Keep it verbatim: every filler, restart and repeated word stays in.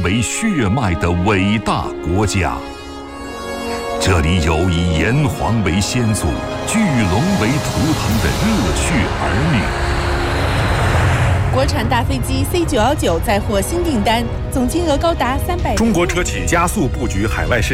为血脉的伟大国家。这里有以炎黄为先祖、巨龙为图腾的热血儿女。国产大飞机 C 九一九再获新订单，总金额高达三百。 中国车企加速布局海外市场。